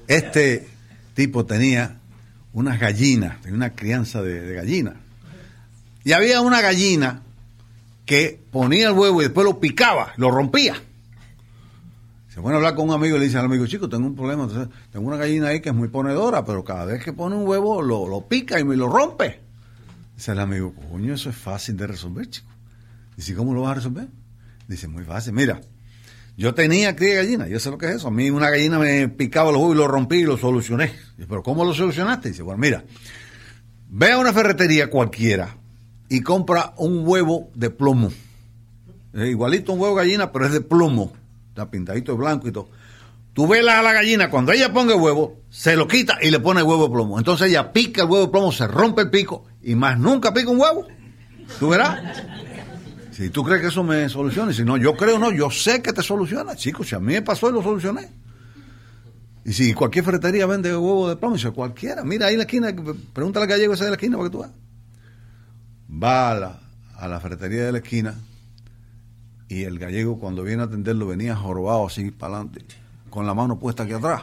Este tipo tenía unas gallinas, tenía una crianza de gallinas. Y había una gallina que ponía el huevo y después lo picaba, lo rompía. Se pone a hablar con un amigo y le dice al amigo, chico, tengo un problema, entonces, tengo una gallina ahí que es muy ponedora, pero cada vez que pone un huevo lo pica y me lo rompe. Dice el amigo, coño, eso es fácil de resolver, chico. Dice, ¿cómo lo vas a resolver? Dice, muy fácil, mira, yo tenía cría de gallina, yo sé lo que es eso, a mí una gallina me picaba los huevos y lo rompí y lo solucioné. Dice, ¿pero cómo lo solucionaste? Dice, bueno, mira, ve a una ferretería cualquiera y compra un huevo de plomo. Igualito un huevo de gallina, pero es de plomo. Está pintadito de blanco y todo. Tú velas a la gallina, cuando ella ponga el huevo, se lo quita y le pone el huevo de plomo. Entonces ella pica el huevo de plomo, se rompe el pico y más nunca pica un huevo. ¿Tú verás? Si tú crees que eso me soluciona, y si no, yo creo no, yo sé que te soluciona. Chicos, si a mí me pasó y lo solucioné. Y si cualquier ferretería vende huevo de plomo, dice cualquiera, mira ahí en la esquina, pregúntale al gallego ese de la esquina para que tú veas. Va a la ferretería de la esquina y el gallego cuando viene a atenderlo venía jorobado así para adelante, con la mano puesta aquí atrás.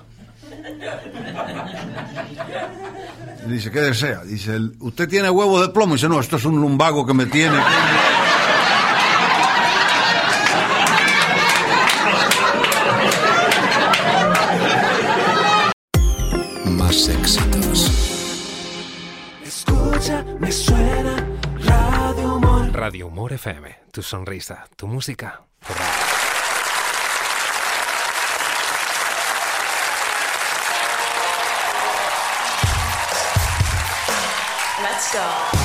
Y dice, ¿qué desea? Dice, ¿usted tiene huevos de plomo? Y dice, no, esto es un lumbago que me tiene. Más éxitos. Escucha, me suena Radio Humor. Radio Humor FM, tu sonrisa, tu música, tu radio. Let's go.